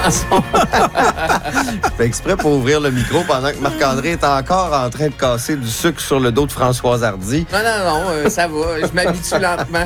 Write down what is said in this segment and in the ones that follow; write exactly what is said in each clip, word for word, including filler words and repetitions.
chanson. Je fais exprès pour ouvrir le micro pendant que Marc-André est encore en train de casser du sucre sur le dos de Françoise Hardy. Non, non, non, euh, ça va. Je m'habitue lentement.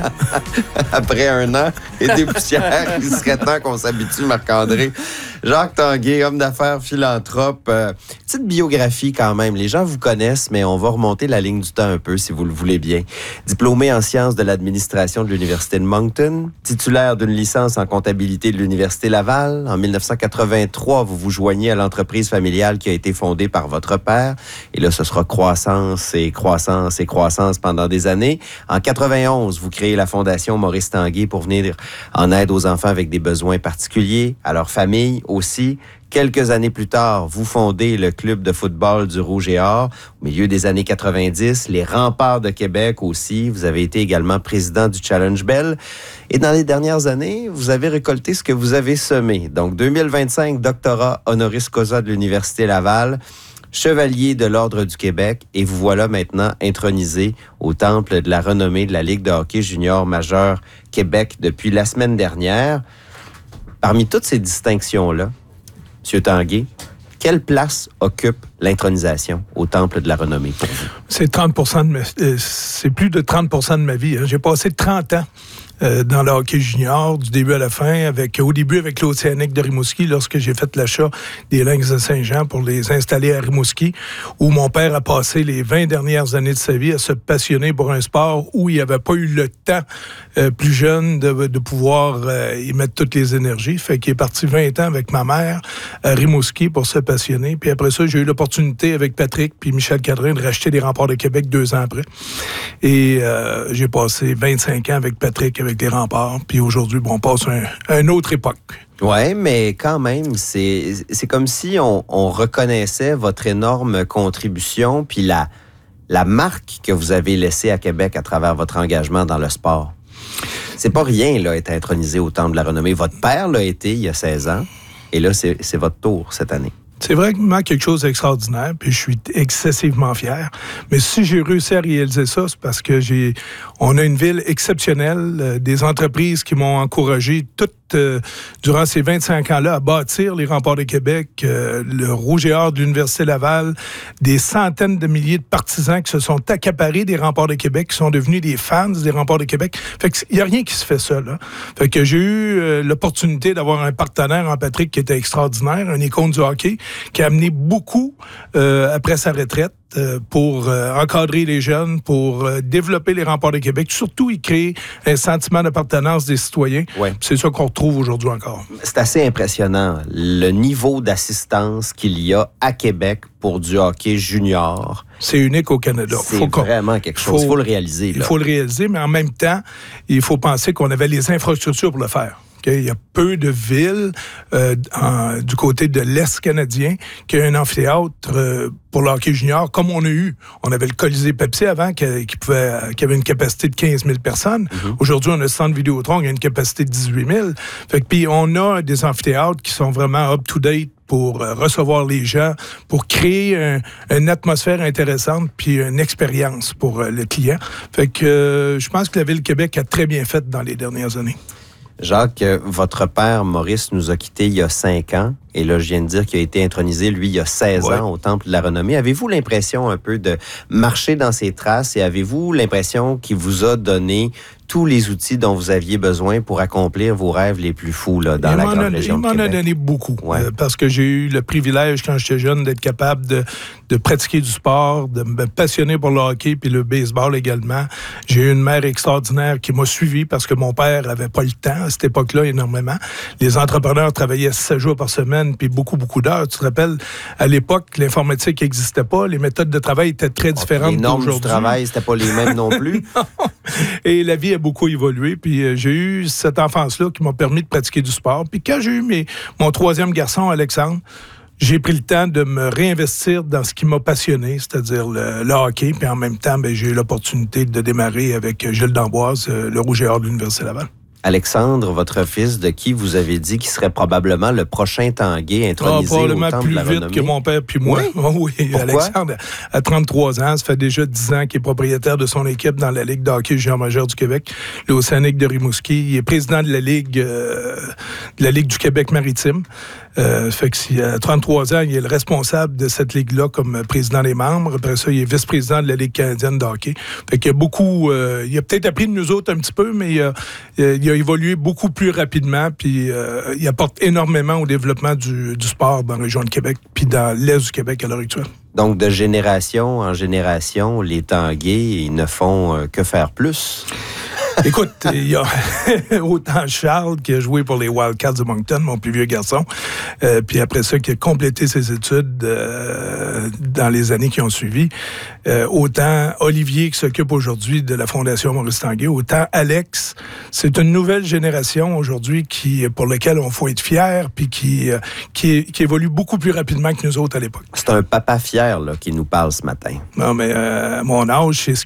Après un an et des poussières, il serait temps qu'on s'habitue, Marc-André. Jacques Tanguay, homme d'affaires, philanthrope. Euh, petite biographie quand même. Les gens vous connaissent, mais on va remonter la ligne du temps un peu, si vous le voulez bien. Diplômé en sciences de l'administration de l'Université de Moncton, titulaire d'une licence en comptabilité de l'Université Laval. En dix-neuf cent quatre-vingt-trois, vous vous joignez à l'entreprise familiale qui a été fondée par votre père. Et là, ce sera croissance et croissance et croissance pendant des années. En quatre-vingt-onze, vous créez la Fondation Maurice Tanguay pour venir en aide aux enfants avec des besoins particuliers, à leur famille aussi. Quelques années plus tard, vous fondez le club de football du Rouge et Or. Au milieu des années quatre-vingt-dix, les Remparts de Québec aussi. Vous avez été également président du Challenge Bell. Et dans les dernières années, vous avez récolté ce que vous avez semé. Donc, deux mille vingt-cinq, doctorat honoris causa de l'Université Laval, chevalier de l'Ordre du Québec, et vous voilà maintenant intronisé au temple de la renommée de la Ligue de hockey junior majeur Québec depuis la semaine dernière. Parmi toutes ces distinctions-là, M. Tanguay, quelle place occupe l'intronisation au Temple de la Renommée pour vous? C'est trente pour cent de ma, euh, c'est plus de trente pour cent de ma vie. Hein. J'ai passé trente ans euh, dans le hockey junior, du début à la fin, avec au début avec l'Océanique de Rimouski, lorsque j'ai fait l'achat des Lynx de Saint-Jean pour les installer à Rimouski, où mon père a passé les vingt dernières années de sa vie à se passionner pour un sport où il n'avait pas eu le temps, euh, plus jeune, de, de pouvoir euh, y mettre toutes les énergies. Fait qu'il est parti vingt ans avec ma mère à Rimouski pour se passionner. Puis après ça, j'ai eu l'opportunité avec Patrick puis Michel Cadrin de racheter les Remparts de Québec deux ans après. Et euh, j'ai passé vingt-cinq ans avec Patrick, avec les Remparts. Puis aujourd'hui, bon, on passe à une autre époque. Oui, mais quand même, c'est, c'est comme si on, on reconnaissait votre énorme contribution puis la, la marque que vous avez laissée à Québec à travers votre engagement dans le sport. C'est pas rien, là, être intronisé au Temple de la Renommée. Votre père l'a été il y a seize ans, et là, c'est, c'est votre tour cette année. C'est vraiment quelque chose d'extraordinaire, puis je suis excessivement fier. Mais si j'ai réussi à réaliser ça, c'est parce que j'ai, on a une ville exceptionnelle, euh, des entreprises qui m'ont encouragé toutes euh, durant ces vingt-cinq ans-là à bâtir les Remparts de Québec, euh, le Rouge et Or de l'Université Laval, des centaines de milliers de partisans qui se sont accaparés des Remparts de Québec, qui sont devenus des fans des Remparts de Québec. Fait qu'il n'y a rien qui se fait seul. Hein. Fait que j'ai eu euh, l'opportunité d'avoir un partenaire en Patrick qui était extraordinaire, un icône du hockey, qui a amené beaucoup euh, après sa retraite euh, pour euh, encadrer les jeunes, pour euh, développer les Remparts de Québec, surtout y créer un sentiment d'appartenance des citoyens. Ouais. C'est ça qu'on retrouve aujourd'hui encore. C'est assez impressionnant, le niveau d'assistance qu'il y a à Québec pour du hockey junior. C'est unique au Canada. C'est faut vraiment quelque chose. Il faut, faut le réaliser. Là. Il faut le réaliser, mais en même temps, il faut penser qu'on avait les infrastructures pour le faire. Okay? Il y a peu de villes euh, en, du côté de l'Est canadien qui a un amphithéâtre euh, pour le hockey junior, comme on a eu. On avait le Colisée Pepsi avant, qui, qui, pouvait, qui avait une capacité de quinze mille personnes. Mm-hmm. Aujourd'hui, on a le Centre Vidéotron qui a une capacité de dix-huit mille. Fait que, puis on a des amphithéâtres qui sont vraiment up-to-date pour euh, recevoir les gens, pour créer un, une atmosphère intéressante puis une expérience pour euh, le client. Fait que euh, je pense que la Ville de Québec a très bien fait dans les dernières années. Jacques, votre père, Maurice, nous a quittés il y a cinq ans. Et là, je viens de dire qu'il a été intronisé, lui, il y a seize ouais. ans au Temple de la Renommée. Avez-vous l'impression un peu de marcher dans ses traces et avez-vous l'impression qu'il vous a donné tous les outils dont vous aviez besoin pour accomplir vos rêves les plus fous là, dans il la grande a, région de Québec? Il m'en a donné beaucoup. Ouais. Euh, parce que j'ai eu le privilège, quand j'étais jeune, d'être capable de, de pratiquer du sport, de me passionner pour le hockey puis le baseball également. J'ai eu une mère extraordinaire qui m'a suivi parce que mon père n'avait pas le temps à cette époque-là énormément. Les entrepreneurs travaillaient sept jours par semaine puis beaucoup, beaucoup d'heures. Tu te rappelles, à l'époque, l'informatique n'existait pas. Les méthodes de travail étaient très différentes d'aujourd'hui. Les normes d'aujourd'hui. du travail, c'était pas les mêmes non plus. Non. Et la vie a beaucoup évolué. Puis euh, j'ai eu cette enfance-là qui m'a permis de pratiquer du sport. Puis quand j'ai eu mes, mon troisième garçon, Alexandre, j'ai pris le temps de me réinvestir dans ce qui m'a passionné, c'est-à-dire le, le hockey. Puis en même temps, ben, j'ai eu l'opportunité de démarrer avec Gilles d'Amboise, euh, le Rouge et Or de l'Université Laval. Alexandre, votre fils, de qui vous avez dit qu'il serait probablement le prochain Tanguay Ah, intronisé au probablement temple plus de la vite renommée. que mon père puis moi. Oui? Oh, oui, Pourquoi? Alexandre, à trente-trois ans, ça fait déjà dix ans qu'il est propriétaire de son équipe dans la Ligue de hockey junior majeur du Québec, l'Océanique de Rimouski. Il est président de la Ligue, euh, de la Ligue du Québec maritime. Euh, fait que si, à trente-trois ans, il est le responsable de cette ligue-là comme président des membres. Après ça, il est vice-président de la Ligue canadienne de hockey. Fait qu'il y a beaucoup... Euh, il a peut-être appris de nous autres un petit peu, mais il a, il a évolué beaucoup plus rapidement, puis euh, il apporte énormément au développement du, du sport dans la région de Québec, puis dans l'Est du Québec à l'heure actuelle. Donc, de génération en génération, les Tanguay, ils ne font euh, que faire plus. Écoute, il y a autant Charles qui a joué pour les Wildcats de Moncton, mon plus vieux garçon, euh, puis après ça, qui a complété ses études euh, dans les années qui ont suivi. Euh, autant Olivier qui s'occupe aujourd'hui de la Fondation Maurice Tanguay, autant Alex. C'est une nouvelle génération aujourd'hui qui, pour laquelle on faut être fier, puis qui, euh, qui, qui évolue beaucoup plus rapidement que nous autres à l'époque. C'est un papa fier là, qui nous parle ce matin. Non, mais euh, à mon âge, c'est ce